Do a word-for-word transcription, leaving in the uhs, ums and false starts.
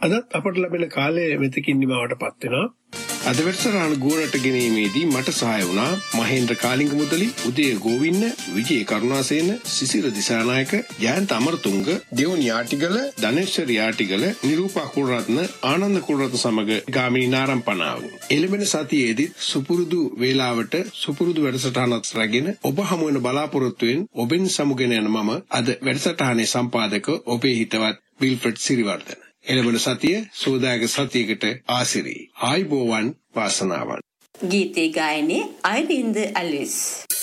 අදත් අපට ලැබෙන කාලය මෙතකින් නිමවටපත් වෙනවා. අද වැඩසටහන ගුවනට ගෙනීමේදී මට සහාය වුණා මහේන්ද්‍ර කාලිංග මුදලි, උදය ගෝවින්ද, විජේ කරුණාසේන, සිසිර දිසානායක, ජයන්ත අමරතුංග, දෙවුන් යාටිගල, ධනේශ්වර යාටිගල, නිරූපා කුලරත්න, ආනන්ද කුලරත්න සමග ගාමිණී නාරම්පනාව. එළඹෙන සතියේදී සුපුරුදු වේලාවට සුපුරුදු වැඩසටහනක් රැගෙන ඔබ හමු වෙන බලාපොරොත්තුවෙන් ඔබෙන් සමුගෙන යන මම අද වැඩසටහනේ සම්පාදක ඔබේ හිතවත් විල්ෆ්‍රඩ් සිරිවර්ධන. එළඹෙන සතිය සෝදායක සතියකට ආසිරි. ආයිබෝවන් වාසනාවන්. ගීතේ ගායනයේ අයිරින්ද ඇලිස්.